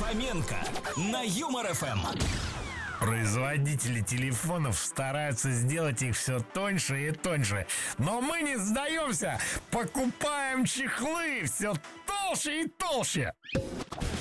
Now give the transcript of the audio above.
Фоменко на Юмор ФМ. Производители телефонов стараются сделать их все тоньше и тоньше. Но мы не сдаемся. Покупаем чехлы все толще и толще.